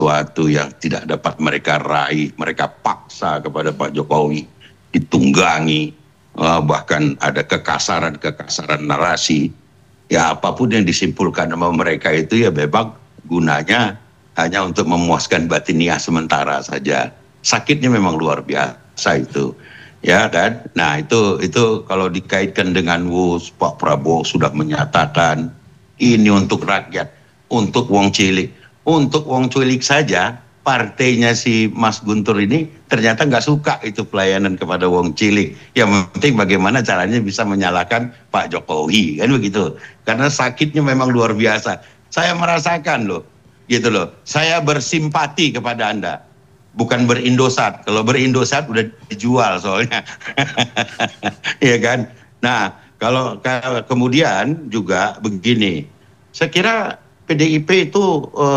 sesuatu yang tidak dapat mereka raih, mereka paksa kepada Pak Jokowi, ditunggangi, bahkan ada kekasaran narasi. Ya apapun yang disimpulkan sama mereka itu ya memang gunanya hanya untuk memuaskan batiniah sementara saja. Sakitnya memang luar biasa itu. Ya kan? Nah itu kalau dikaitkan dengan Pak Prabowo sudah menyatakan ini untuk rakyat, untuk wong cilik. Untuk wong cilik saja, partainya si Mas Guntur ini ternyata nggak suka itu pelayanan kepada wong cilik. Yang penting bagaimana caranya bisa menyalahkan Pak Jokowi, kan begitu. Karena sakitnya memang luar biasa. Saya merasakan loh, gitu loh. Saya bersimpati kepada Anda. Bukan berindosat. Kalau berindosat udah dijual soalnya. Iya kan? Nah, kalau kemudian juga begini. Saya kira PDIP itu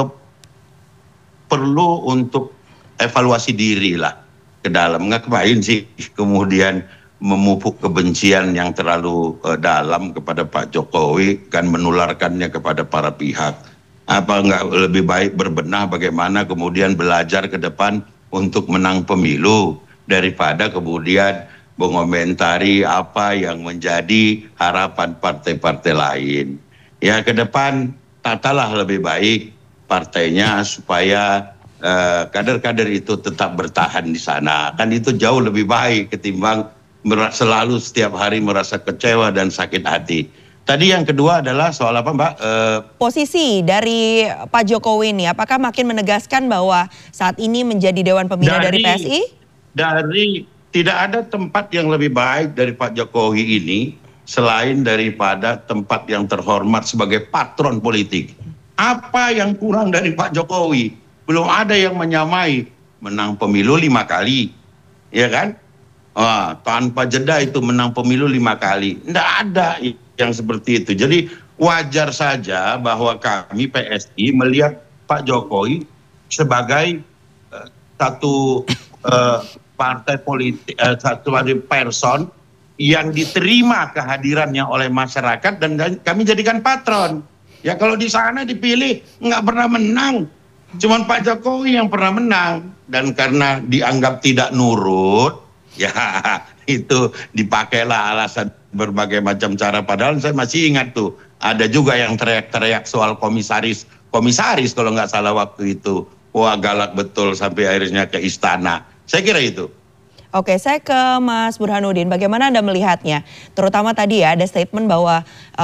perlu untuk evaluasi diri lah ke dalam. Ngapain sih kemudian memupuk kebencian yang terlalu dalam kepada Pak Jokowi, kan menularkannya kepada para pihak. Apa nggak lebih baik berbenah bagaimana kemudian belajar ke depan untuk menang pemilu daripada kemudian mengomentari apa yang menjadi harapan partai-partai lain. Ya ke depan tatalah lebih baik partainya supaya kader-kader itu tetap bertahan di sana. Kan itu jauh lebih baik ketimbang selalu setiap hari merasa kecewa dan sakit hati. Tadi yang kedua adalah soal apa Mbak? Posisi dari Pak Jokowi ini, apakah makin menegaskan bahwa saat ini menjadi Dewan Pembina dari PSI? Tidak ada tempat yang lebih baik dari Pak Jokowi ini selain daripada tempat yang terhormat sebagai patron politik. Apa yang kurang dari Pak Jokowi? Belum ada yang menyamai menang pemilu 5 kali, ya kan? Tanpa jeda itu menang pemilu 5 kali. Tidak ada yang seperti itu. Jadi wajar saja bahwa kami PSI melihat Pak Jokowi sebagai satu partai politik, satu person yang diterima kehadirannya oleh masyarakat dan kami jadikan patron. Ya kalau di sana dipilih nggak pernah menang, cuman Pak Jokowi yang pernah menang, dan karena dianggap tidak nurut, ya itu dipakailah alasan berbagai macam cara. Padahal saya masih ingat tuh ada juga yang teriak-teriak soal komisaris kalau nggak salah waktu itu. Wah galak betul sampai akhirnya ke istana. Saya kira itu. Oke, saya ke Mas Burhanuddin. Bagaimana Anda melihatnya? Terutama tadi ya ada statement bahwa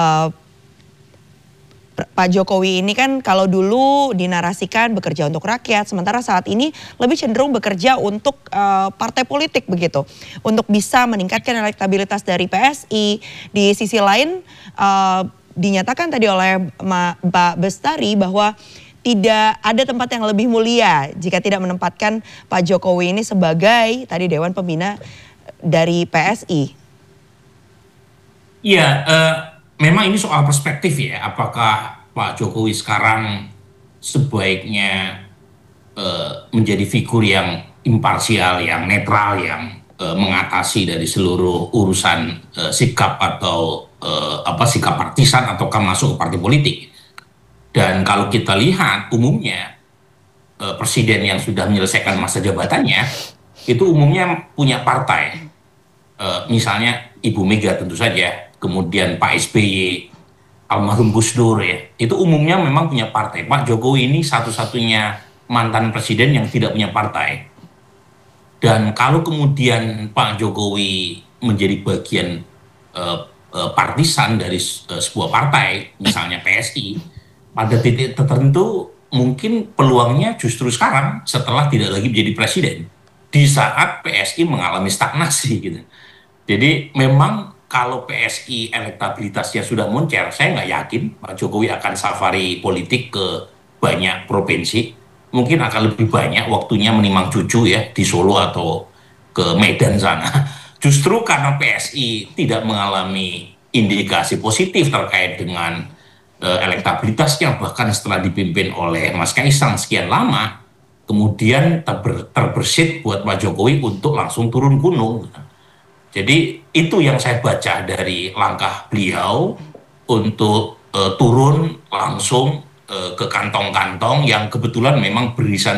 Pak Jokowi ini kan kalau dulu dinarasikan bekerja untuk rakyat, sementara saat ini lebih cenderung bekerja untuk partai politik begitu, untuk bisa meningkatkan elektabilitas dari PSI. Di sisi lain dinyatakan tadi oleh Mbak Bestari bahwa tidak ada tempat yang lebih mulia jika tidak menempatkan Pak Jokowi ini sebagai tadi Dewan Pembina dari PSI. Iya, memang ini soal perspektif ya. Apakah Pak Jokowi sekarang sebaiknya menjadi figur yang imparsial, yang netral, yang mengatasi dari seluruh urusan sikap atau sikap partisan ataukah masuk ke partai politik. Dan kalau kita lihat umumnya presiden yang sudah menyelesaikan masa jabatannya itu umumnya punya partai. Misalnya Ibu Mega tentu saja, kemudian Pak SBY, almarhum Gus Dur ya, itu umumnya memang punya partai. Pak Jokowi ini satu-satunya mantan presiden yang tidak punya partai. Dan kalau kemudian Pak Jokowi menjadi bagian partisan dari sebuah partai, misalnya PSI, pada titik tertentu mungkin peluangnya justru sekarang setelah tidak lagi menjadi presiden, di saat PSI mengalami stagnasi gitu. Jadi memang kalau PSI elektabilitasnya sudah moncer, saya nggak yakin Pak Jokowi akan safari politik ke banyak provinsi. Mungkin akan lebih banyak waktunya menimang cucu ya di Solo atau ke Medan sana. Justru karena PSI tidak mengalami indikasi positif terkait dengan elektabilitasnya, bahkan setelah dipimpin oleh Mas Kaisang sekian lama, kemudian terbersit buat Pak Jokowi untuk langsung turun gunung. Jadi itu yang saya baca dari langkah beliau untuk turun langsung ke kantong-kantong yang kebetulan memang beririsan